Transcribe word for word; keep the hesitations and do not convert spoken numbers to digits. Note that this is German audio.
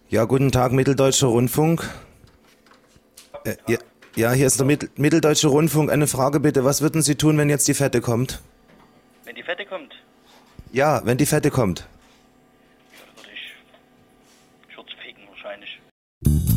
Ja, guten Tag, Mitteldeutscher Rundfunk. Äh, ja, ja, hier ist der Mittel, Mitteldeutsche Rundfunk. Eine Frage bitte, was würden Sie tun, wenn jetzt die Fette kommt? Wenn die Fette kommt? Ja, wenn die Fette kommt. Ja, dann würde ich Schurz ficken wahrscheinlich.